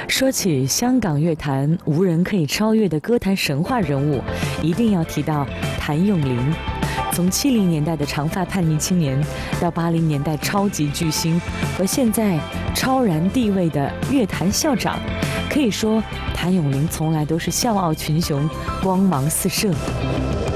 说起香港乐坛无人可以超越的歌坛神话人物，一定要提到谭咏麟。从70年代的长发叛逆青年，到80年代超级巨星，和现在超然地位的乐坛校长，可以说谭咏麟从来都是笑傲群雄，光芒四射。